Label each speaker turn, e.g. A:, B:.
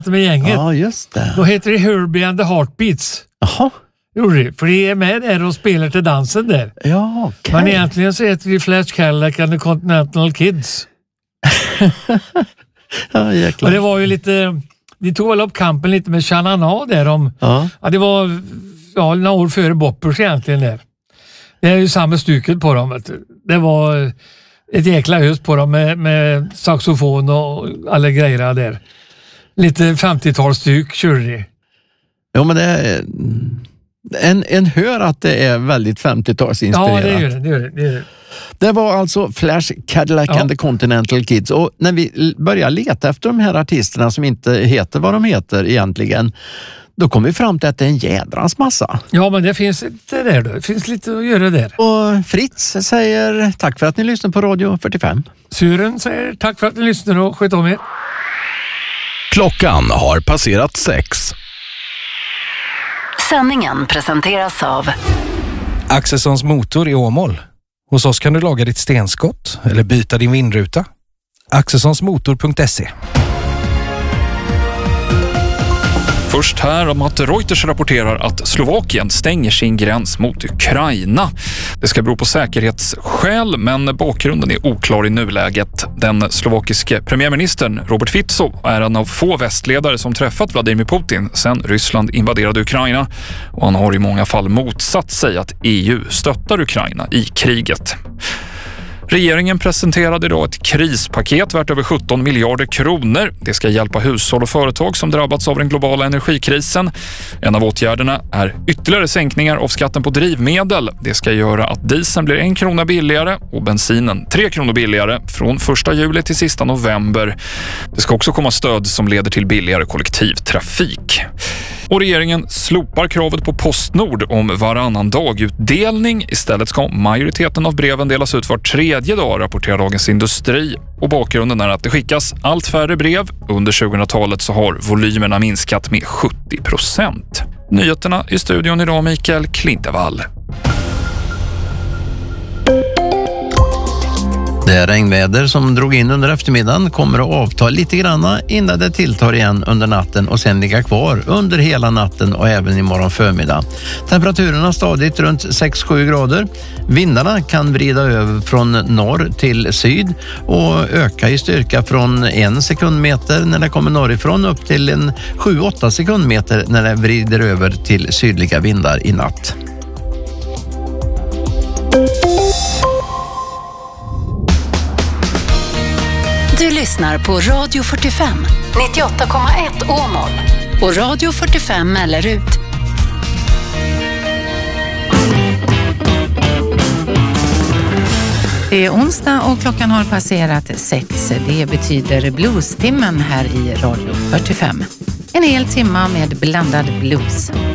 A: med gänget.
B: Ja, just det.
A: Då heter det Herbie and the Heartbeats.
B: Jaha.
A: För det är med där och spelar till dansen där.
B: Ja, okej.
A: Men egentligen så heter det Flash Cadillac and the Continental Kids.
B: Ja, jäklar.
A: Och det var ju lite... De tog väl upp kampen lite med Shanana där om... Ja, det var några år före Boppers egentligen där. Det är ju samma stycket på dem. Vet du. Det var ett jäkla hus på dem med saxofon och alla grejer där. Lite 50-talsstyck körde de.
B: Jo, men det är... En hör att det är väldigt 50-talsinspirerat.
A: Ja, det gör det.
B: Det var alltså Flash Cadillac and the Continental Kids. Och när vi börjar leta efter de här artisterna som inte heter vad de heter egentligen, då kom vi fram till att det är en jädrans massa.
A: Ja, men det finns inte där då. Det finns lite att göra där.
B: Och Fritz säger tack för att ni lyssnar på Radio 45.
A: Suren säger tack för att ni lyssnar och sköt om er.
C: Klockan har passerat 6.
D: Sändningen presenteras av
E: Axelssons motor i Åmål. Hos oss kan du laga ditt stenskott eller byta din vindruta. Axelssonsmotor.se.
F: Först här om att Reuters rapporterar att Slovakien stänger sin gräns mot Ukraina. Det ska bero på säkerhetsskäl, men bakgrunden är oklar i nuläget. Den slovakiske premiärministern Robert Fico är en av få västledare som träffat Vladimir Putin sedan Ryssland invaderade Ukraina. Och han har i många fall motsatt sig att EU stöttar Ukraina i kriget. Regeringen presenterade idag ett krispaket värt över 17 miljarder kronor. Det ska hjälpa hushåll och företag som drabbats av den globala energikrisen. En av åtgärderna är ytterligare sänkningar av skatten på drivmedel. Det ska göra att dieseln blir 1 krona billigare och bensinen 3 kronor billigare från 1 juli till sista november. Det ska också komma stöd som leder till billigare kollektivtrafik. Och regeringen slopar kravet på Postnord om varannan dagutdelning. Istället ska majoriteten av breven delas ut var 3:e dag, rapporterar Dagens Industri. Och bakgrunden är att det skickas allt färre brev. Under 2000-talet så har volymerna minskat med 70%. Nyheterna i studion idag, Mikael Klintevall.
B: Det regnväder som drog in under eftermiddagen kommer att avta lite granna innan det tilltar igen under natten och sen ligga kvar under hela natten och även imorgon förmiddag. Temperaturen stadigt runt 6-7 grader. Vindarna kan vrida över från norr till syd och öka i styrka från 1 sekundmeter när det kommer norrifrån upp till en 7-8 sekundmeter när det vrider över till sydliga vindar i natt.
D: Du lyssnar på Radio 45, 98,1 Åmål och Radio 45 Mellerud.
G: Det är onsdag och klockan har passerat 6. Det betyder bluestimmen här i Radio 45. En hel timma med blandad blues.